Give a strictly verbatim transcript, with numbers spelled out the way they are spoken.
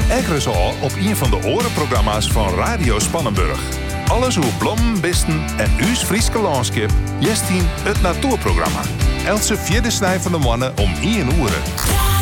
Ekkeris al op een van de orenprogramma's van Radio Spannenburg. Alles hoe blommen, bisten en uws Frieske landschap. Jestien het natuurprogramma. Else vierde snij van de mannen om één uur.